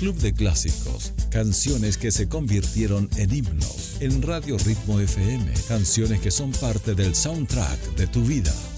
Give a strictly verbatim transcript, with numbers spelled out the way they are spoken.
Club de Clásicos, canciones que se convirtieron en himnos. En Radio Ritmo F M, canciones que son parte del soundtrack de tu vida.